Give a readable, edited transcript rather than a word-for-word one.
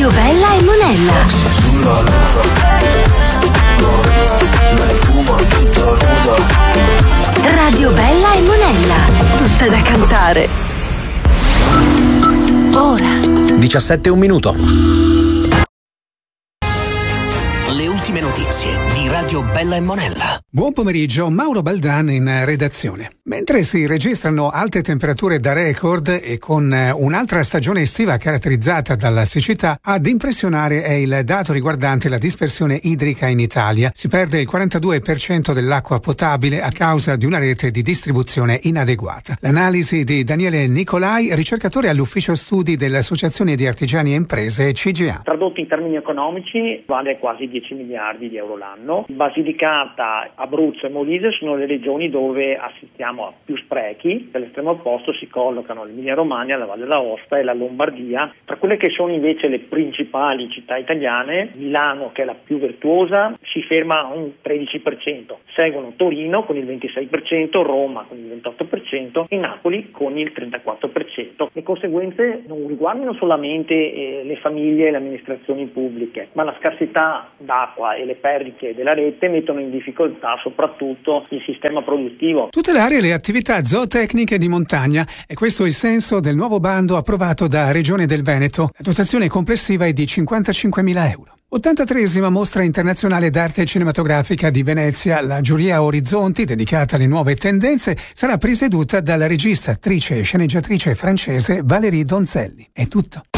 Radio Bella e Monella. Sulla lei fuma tutta nuda. Radio Bella e Monella, tutta da cantare. Ora 17 e un minuto. Le ultime notizie di Radio Bella e Monella. Buon pomeriggio, Mauro Baldan in redazione. Mentre si registrano alte temperature da record e con un'altra stagione estiva caratterizzata dalla siccità, ad impressionare è il dato riguardante la dispersione idrica in Italia. Si perde il 42% dell'acqua potabile a causa di una rete di distribuzione inadeguata. L'analisi di Daniele Nicolai, ricercatore all'ufficio studi dell'Associazione di Artigiani e Imprese CGA. Tradotto in termini economici vale quasi 10 miliardi di euro l'anno. Basilicata, Abruzzo e Molise sono le regioni dove assistiamo a più sprechi. Dall'estremo opposto si collocano l'Emilia-Romagna, la Valle d'Aosta e la Lombardia. Tra quelle che sono invece le principali città italiane, Milano, che è la più virtuosa, si ferma a un 13%. Seguono Torino con il 26%, Roma con il 28% e Napoli con il 34%. Le conseguenze non riguardano solamente le famiglie e le amministrazioni pubbliche, ma la scarsità d'acqua e le perdite della rete mettono in difficoltà soprattutto il sistema produttivo. Tutelare le attività zootecniche di montagna, e questo è il senso del nuovo bando approvato da Regione del Veneto. La dotazione complessiva è di 55.000 euro. 83esima Mostra Internazionale d'Arte Cinematografica di Venezia. La giuria Orizzonti, dedicata alle nuove tendenze, sarà presieduta dalla regista, attrice e sceneggiatrice francese Valérie Donzelli. È tutto.